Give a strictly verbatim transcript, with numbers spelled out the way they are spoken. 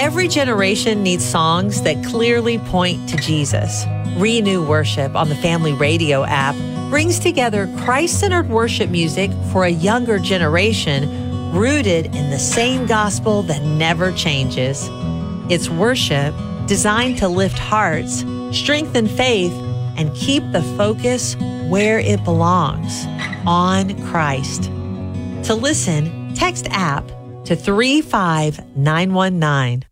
Every generation needs songs that clearly point to Jesus. Renew Worship on the Family Radio app brings together Christ-centered worship music for a younger generation rooted in the same gospel that never changes. It's worship designed to lift hearts, strengthen faith, and keep the focus where it belongs, on Christ. To listen, text app to three five nine one nine.